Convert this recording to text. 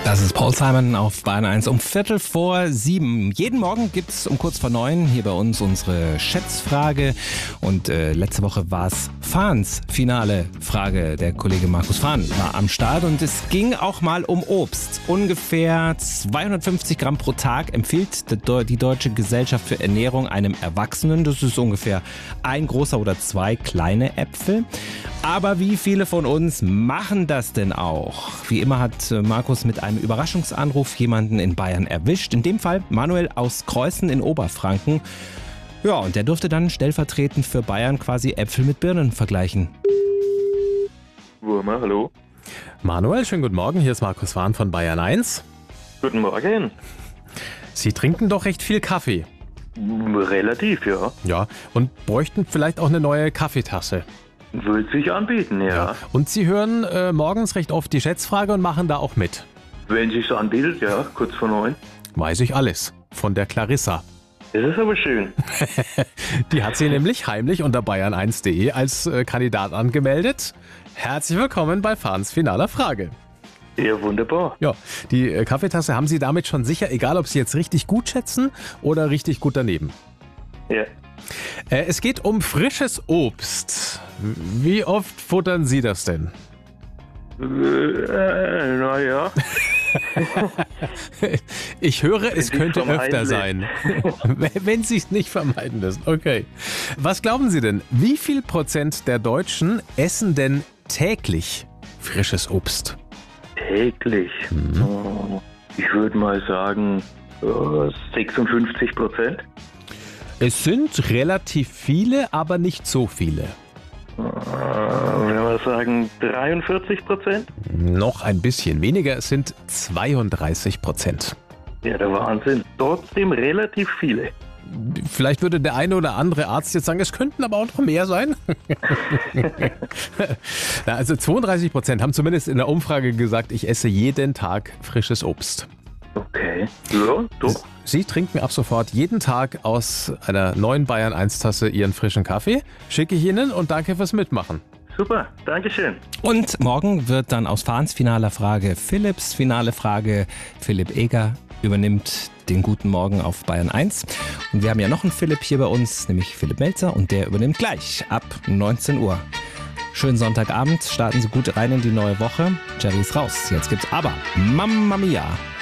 Das ist Paul Simon auf Bayern 1 um 7:15. Jeden Morgen gibt's um kurz vor 9 hier bei uns unsere Schätzfrage. Und letzte Woche war es Fahns finale Frage. Der Kollege Markus Fahn war am Start und es ging auch mal um Obst. Ungefähr 250 Gramm pro Tag empfiehlt die Deutsche Gesellschaft für Ernährung einem Erwachsenen. Das ist ungefähr ein großer oder zwei kleine Äpfel. Aber wie viele von uns machen das denn auch? Wie immer hat Markus mit einem Überraschungsanruf jemanden in Bayern erwischt. In dem Fall Manuel aus Creußen in Oberfranken. Ja, und der durfte dann stellvertretend für Bayern quasi Äpfel mit Birnen vergleichen. Wurmer, hallo. Manuel, schönen guten Morgen. Hier ist Markus Fahn von Bayern 1. Guten Morgen. Sie trinken doch recht viel Kaffee. Relativ, ja. Ja, und bräuchten vielleicht auch eine neue Kaffeetasse. Würde sich anbieten, ja. Und Sie hören morgens recht oft die Schätzfrage und machen da auch mit. Wenn sich's anbietet, ja, kurz vor 9. Weiß ich alles. Von der Clarissa. Das ist aber schön. Die hat sie nämlich heimlich unter bayern1.de als Kandidat angemeldet. Herzlich willkommen bei Fahns finaler Frage. Ja, wunderbar. Ja, die Kaffeetasse haben Sie damit schon sicher, egal ob Sie jetzt richtig gut schätzen oder richtig gut daneben. Ja. Es geht um frisches Obst. Wie oft futtern Sie das denn? Naja. Ich höre, es Wenn könnte sich's öfter vermeiden sein. Wenn Sie es nicht vermeiden lassen. Okay. Was glauben Sie denn? Wie viel Prozent der Deutschen essen denn täglich frisches Obst? Täglich. Ich würde mal sagen 56%. Es sind relativ viele, aber nicht so viele. Wenn wir sagen 43%. Noch ein bisschen weniger, es sind 32%. Ja, der Wahnsinn. Trotzdem relativ viele. Vielleicht würde der eine oder andere Arzt jetzt sagen, es könnten aber auch noch mehr sein. Na, also 32% haben zumindest in der Umfrage gesagt, ich esse jeden Tag frisches Obst. Okay. Ja, doch. Sie trinken ab sofort jeden Tag aus einer neuen Bayern 1 Tasse Ihren frischen Kaffee. Schicke ich Ihnen und danke fürs Mitmachen. Super, Dankeschön. Und morgen wird dann aus Fahns finaler Frage Philipps finale Frage. Philipp Eger übernimmt den guten Morgen auf Bayern 1. Und wir haben ja noch einen Philipp hier bei uns, nämlich Philipp Melzer. Und der übernimmt gleich ab 19 Uhr. Schönen Sonntagabend, starten Sie gut rein in die neue Woche. Jerry ist raus. Jetzt gibt's aber Mamma Mia.